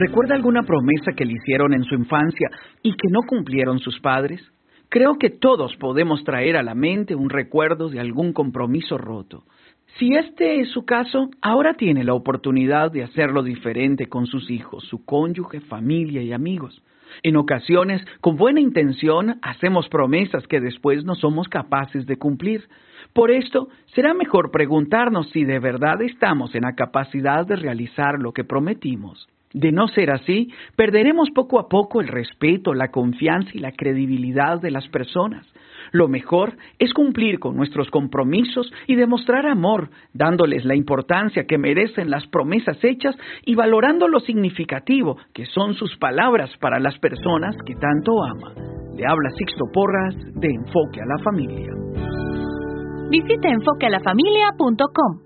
¿Recuerda alguna promesa que le hicieron en su infancia y que no cumplieron sus padres? Creo que todos podemos traer a la mente un recuerdo de algún compromiso roto. Si este es su caso, ahora tiene la oportunidad de hacerlo diferente con sus hijos, su cónyuge, familia y amigos. En ocasiones, con buena intención, hacemos promesas que después no somos capaces de cumplir. Por esto, será mejor preguntarnos si de verdad estamos en la capacidad de realizar lo que prometimos. De no ser así, perderemos poco a poco el respeto, la confianza y la credibilidad de las personas. Lo mejor es cumplir con nuestros compromisos y demostrar amor, dándoles la importancia que merecen las promesas hechas y valorando lo significativo que son sus palabras para las personas que tanto ama. Le habla Sixto Porras de Enfoque a la Familia. Visite enfoquealafamilia.com.